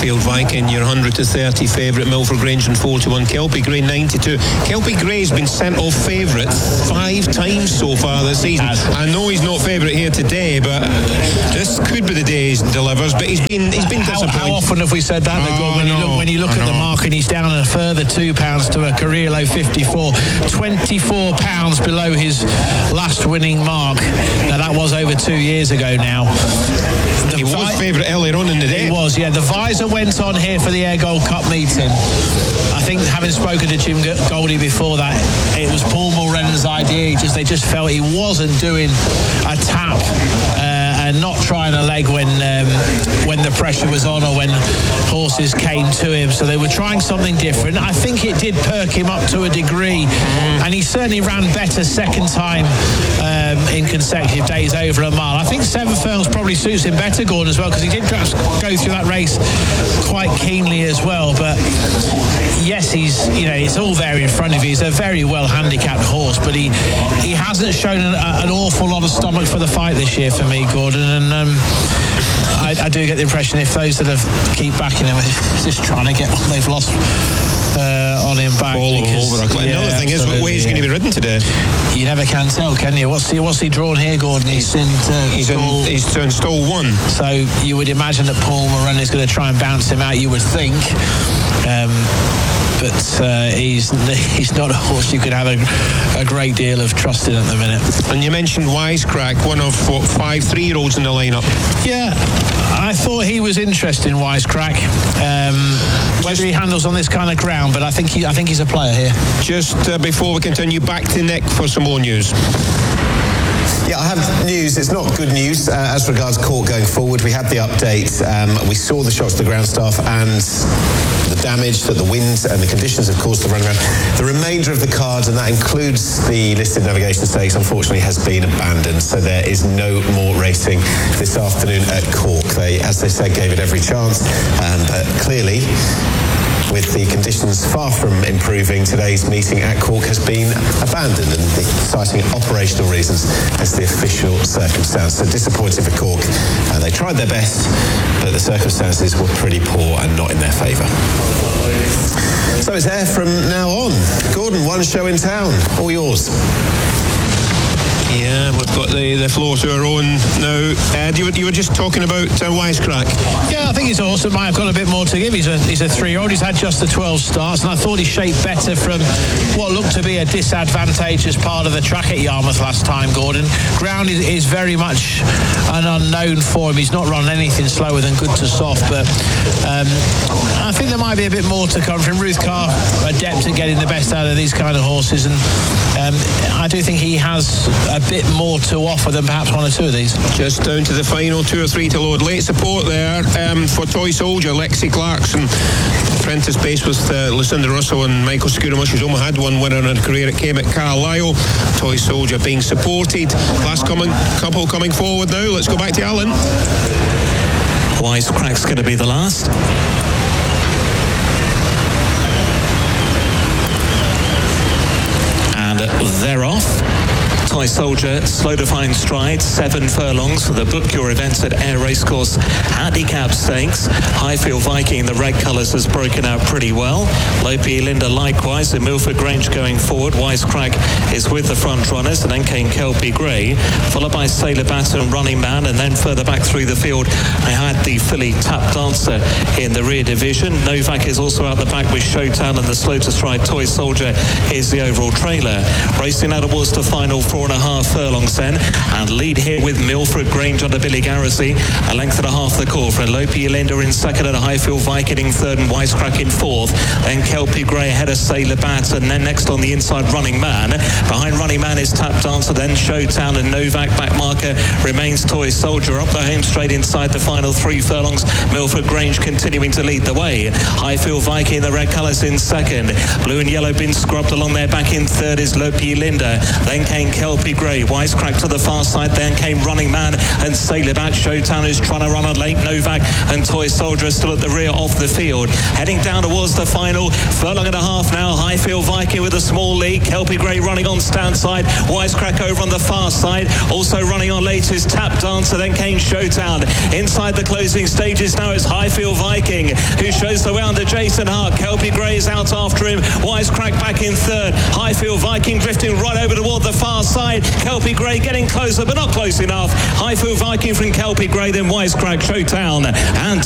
Highfield Viking, your 100 to 30 favourite. Milford Grange and 41. Kelpie Grey 92. Kelpie Grey's been sent off favourite 5 times so far this season. I know he's not favourite here today, but this could be the day he delivers. But he's been disappointed. How often have we said that? When you look at the mark, and he's down a further £2 to a career low 54, 24 pounds below his last winning mark. Now that was over 2 years ago now. He was favourite earlier on in the day. He was, yeah. The visor went on here for the Ayr Gold Cup meeting. I think, having spoken to Jim Goldie before that, it was Paul Mulrennan's idea. They just felt he wasn't doing a tap and not trying a leg when the pressure was on or when horses came to him. So they were trying something different. I think it did perk him up to a degree, and he certainly ran better second time in consecutive days over a mile. I think 7 furlongs probably suits him better, Gordon, as well, because he did perhaps go through that race quite keenly as well. But yes, it's all there in front of you. He's a very well handicapped horse, but he hasn't shown an awful lot of stomach for the fight this year for me, Gordon. And I do get the impression if those that have keep backing him are just trying to get what they've lost on him back. Another thing is, what way he's going to be ridden today? You never can tell, can you? What's he drawn here, Gordon? He's in stall 1. So you would imagine that Paul Mulrennan is going to try and bounce him out, you would think. But he's not a horse you could have a great deal of trust in at the minute. And you mentioned Wisecrack, one of 5 3-year-olds in the lineup. Yeah, I thought he was interesting, Wisecrack. Whether he handles on this kind of ground, but I think he's a player here. Just before we continue, back to Nick for some more news. Yeah, I have news. It's not good news as regards Cork going forward. We had the update. We saw the shots to the ground staff and the damage that the winds and the conditions have caused to run around. The remainder of the cards, and that includes the listed navigation stakes, unfortunately has been abandoned. So there is no more racing this afternoon at Cork. They, as they said, gave it every chance. But clearly, with the conditions far from improving, today's meeting at Cork has been abandoned, and citing operational reasons as the official circumstance. So disappointing for Cork. They tried their best, but the circumstances were pretty poor and not in their favour. So it's Ayr from now on. Gordon, one show in town. All yours. Yeah, we've got the floor to our own now. Ed, you were just talking about Wisecrack. Yeah, I think he's awesome. Might have got a bit more to give. He's a 3-year-old. He's had just the 12 starts, and I thought he shaped better from what looked to be a disadvantageous part of the track at Yarmouth last time, Gordon. Ground is very much an unknown for him. He's not run anything slower than good to soft, but I think there might be a bit more to come from Ruth Carr, adept at getting the best out of these kind of horses, and I do think he has a bit more to offer than perhaps one or two of these. Just down to the final 2 or 3 to load. Late support there for Toy Soldier, Lexi Clarkson. Apprentice base with Lucinda Russell and Michael Skouromus, who's only had one winner in her career. It came at Carlisle. Toy Soldier being supported. Last couple coming forward now. Let's go back to Alan. Wisecrack's going to be the last. And they're off. Toy Soldier, slow to find stride, 7 furlongs for the Book Your Events at Ayr Racecourse Handicap Stakes. Highfield Viking, the red colours, has broken out pretty well. Lopi Linda likewise, and Milford Grange going forward. Wisecrack is with the front runners, and then came Kelpie Grey, followed by Sailor Batter and Running Man, and then further back through the field I had the filly Tap Dancer in the rear division. Novak is also out the back with Showtown, and the slow to stride Toy Soldier is the overall trailer. Racing out towards the final 4.5 furlongs then, and lead here with Milford Grange under Billy Garrissey, a length and a half the call for Lopi Linda in second, and Highfield Viking in third, and Wisecrack in fourth. Then Kelpie Grey ahead of Sailor Bat, and then next on the inside Running Man. Behind Running Man is Tap Dancer, then Showtown, and Novak. Back marker remains Toy Soldier. Up the home straight inside the final 3 furlongs. Milford Grange continuing to lead the way. Highfield Viking, the red colours, in second. Blue and yellow been scrubbed along there. Back in third is Lopi Linda. Then came Kelpie Kelpie Grey. Wisecrack to the far side, then came Running Man and Sailorback. Showtown is trying to run on late. Novak and Toy Soldier still at the rear of the field. Heading down towards the final. Furlong and a half now. Highfield Viking with a small lead. Kelpie Grey running on stand side. Wisecrack over on the far side. Also running on late is Tap Dancer. Then came Showtown. Inside the closing stages now is Highfield Viking, who shows the way under Jason Hart. Kelpie Grey is out after him. Wisecrack back in third. Highfield Viking drifting right over toward the far side. Kelpie Grey getting closer, but not close enough. Highfield Viking from Kelpie Grey, then Wisecrack, Showtown and